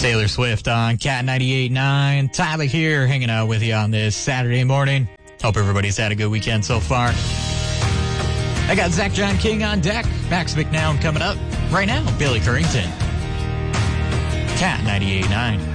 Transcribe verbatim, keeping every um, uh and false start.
Taylor Swift on Cat ninety-eight point nine. Tyler here, hanging out with you on this Saturday morning. Hope everybody's had a good weekend so far. I got Zach John King on deck. Max McNown coming up right now. Billy Currington. Cat ninety-eight point nine.